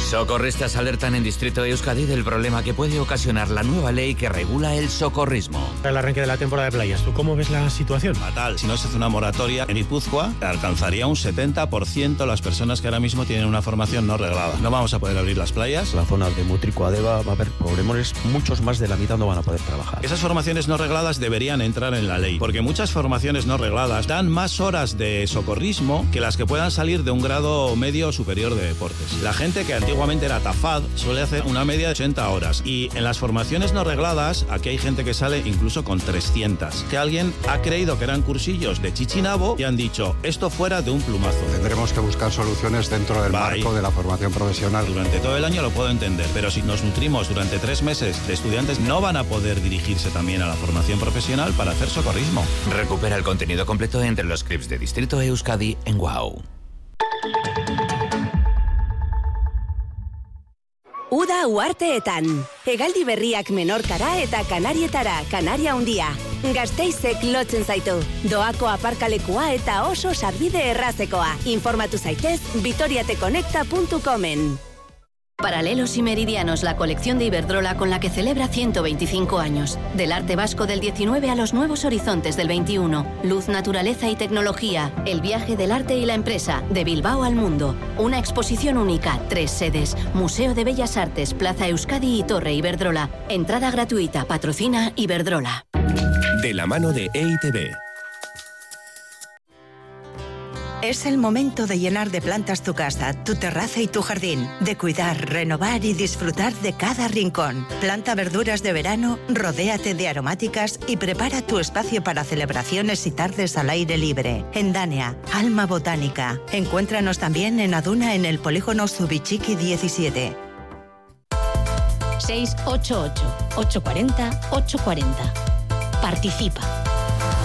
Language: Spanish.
Socorristas alertan en Distrito de Euskadi del problema que puede ocasionar la nueva ley que regula el socorrismo. El arranque de la temporada de playas, ¿tú cómo ves la situación? Fatal. Si no se hace una moratoria, en Guipúzcoa alcanzaría un 70% las personas que ahora mismo tienen una formación no reglada. No vamos a poder abrir las playas. La zona de Mutrico-Adeba va a haber problemas, muchos más de la mitad no van a poder trabajar. Esas formaciones no regladas deberían entrar en la ley, porque muchas formaciones no regladas dan más horas de socorrismo que las que puedan salir de un grado medio o superior de deportes. La gente que antiguamente era TAFAD suele hacer una media de 80 horas y en las formaciones no regladas aquí hay gente que sale incluso con 300. Que alguien ha creído que eran cursillos de chichinabo y han dicho esto fuera de un plumazo. Tendremos que buscar soluciones dentro del marco de la formación profesional. Durante todo el año lo puedo entender, pero si nos nutrimos durante 3 meses de estudiantes no van a poder dirigirse también a la formación profesional para hacer socorrismo. Recupera el contenido completo entre los clips de Distrito Euskadi en WOW. Uda uarteetan. Hegaldi berriak Menorkara eta Kanarietara, Kanaria Handia. Gasteizek lotzen zaitu. Doako aparkalekua eta oso sarbide errazekoa. Informatu zaitez vitoriateconecta.comen. Paralelos y Meridianos, la colección de Iberdrola con la que celebra 125 años. Del arte vasco del 19 a los nuevos horizontes del 21. Luz, naturaleza y tecnología. El viaje del arte y la empresa. De Bilbao al mundo. Una exposición única. 3 sedes. Museo de Bellas Artes, Plaza Euskadi y Torre Iberdrola. Entrada gratuita. Patrocina Iberdrola. De la mano de EITB. Es el momento de llenar de plantas tu casa, tu terraza y tu jardín, de cuidar, renovar y disfrutar de cada rincón. Planta verduras de verano, rodéate de aromáticas y prepara tu espacio para celebraciones y tardes al aire libre. En Dánea, Alma Botánica. Encuéntranos también en Aduna en el polígono Zubichiki 17. 688 840 840. Participa.